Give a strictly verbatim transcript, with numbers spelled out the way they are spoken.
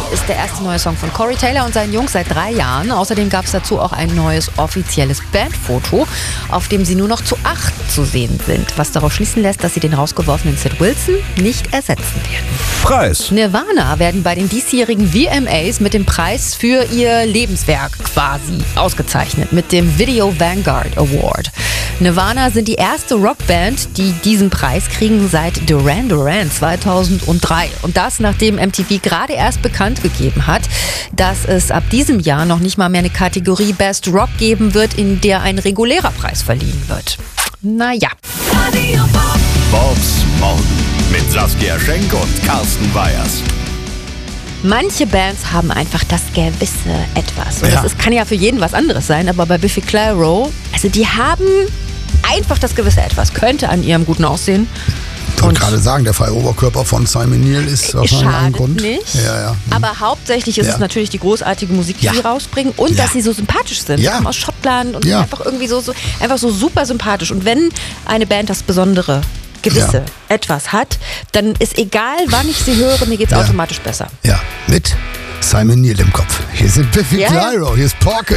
ist der erste neue Song von Corey Taylor und seinen Jungs seit drei Jahren. Außerdem gab es dazu auch ein neues offizielles Bandfoto, auf dem sie nur noch zu acht zu sehen sind. Was darauf schließen lässt, dass sie den rausgeworfenen Sid Wilson nicht ersetzen werden. Preis. Nirvana werden bei den diesjährigen V M As mit dem Preis für ihr Lebenswerk quasi ausgezeichnet, mit dem Video Vanguard Award. Nirvana sind die erste Rockband, die diesen Preis kriegen seit Duran Duran zweitausenddrei. Und das, nachdem M T V gerade erst bekannt gegeben hat, dass es ab diesem Jahr noch nicht mal mehr eine Kategorie Best Rock geben wird, in der ein regulärer Preis verliehen wird. Naja. Bobs Morgen mit Saskia Schenk und Carsten Weyers. Manche Bands haben einfach das gewisse Etwas. Und Ja. das ist, kann ja für jeden was anderes sein, aber bei Biffy Clyro, also die haben einfach das gewisse Etwas. Könnte an ihrem guten Aussehen. Ich wollte gerade sagen, der freie Oberkörper von Simon Neil ist wahrscheinlich ein Schadet Grund. nicht. Ja, ja. Aber hauptsächlich ist Ja. es natürlich die großartige Musik, die Ja. sie rausbringen und Ja. dass sie so sympathisch sind. Ja. Sie kommen aus Schottland und Ja. sind einfach irgendwie so, so, einfach so super sympathisch. Und wenn eine Band das Besondere, gewisse Ja. Etwas hat, dann ist egal, wann ich sie höre, mir geht's Ja. automatisch besser. Ja, mit Simon Neil im Kopf. Hier sind Biffy Ja, ja. Clyro, hier ist Porky.